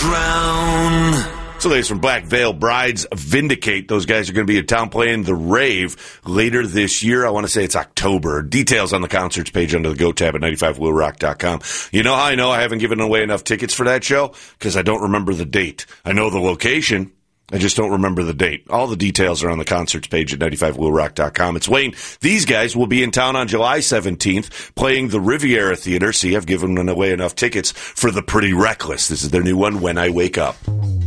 drown. So ladies from Black Veil Brides Vindicate. Those guys are going to be in town playing The Rave later this year. I want to say it's October. Details on the concerts page under the Go tab at 95bluerock.com. You know how I know I haven't given away enough tickets for that show? Because I don't remember the date. I know the location. I just don't remember the date. All the details are on the concerts page at 95bluerock.com. It's Wayne. These guys will be in town on July 17th playing the Riviera Theater. See, I've given away enough tickets for The Pretty Reckless. This is their new one, When I Wake Up.